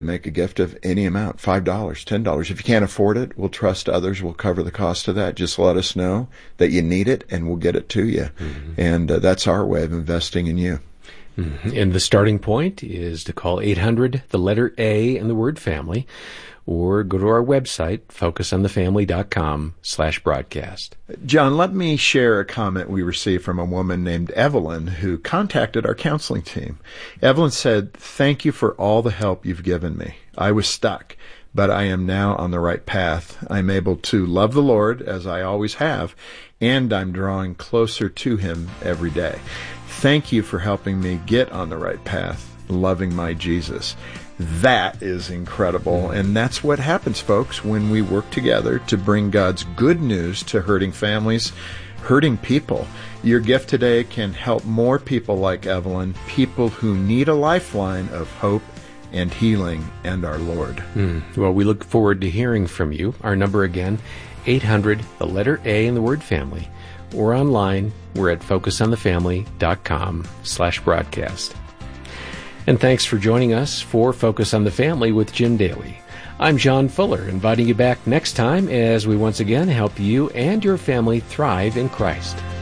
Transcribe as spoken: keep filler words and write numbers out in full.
Make a gift of any amount, five dollars, ten dollars. If you can't afford it, we'll trust others. We'll cover the cost of that. Just let us know that you need it, and we'll get it to you. Mm-hmm. And uh, that's our way of investing in you. Mm-hmm. And the starting point is to call eight hundred, the letter A, and the word family, or go to our website, focusonthefamily.com slash broadcast. John, let me share a comment we received from a woman named Evelyn who contacted our counseling team. Evelyn said, "Thank you for all the help you've given me. I was stuck, but I am now on the right path. I'm able to love the Lord, as I always have, and I'm drawing closer to Him every day. Thank you for helping me get on the right path, loving my Jesus." That is incredible, and that's what happens, folks, when we work together to bring God's good news to hurting families, hurting people. Your gift today can help more people like Evelyn, people who need a lifeline of hope and healing and our Lord. Mm. Well, we look forward to hearing from you. Our number again, eight hundred, the letter A and the word family, or online, we're at focusonthefamily.com slash broadcast. And thanks for joining us for Focus on the Family with Jim Daly. I'm John Fuller, inviting you back next time as we once again help you and your family thrive in Christ.